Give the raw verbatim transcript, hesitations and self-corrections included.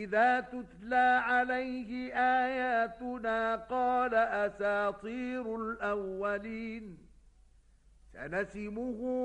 وإذا تتلى عليه آياتنا قال أساطير الأولين سنسمه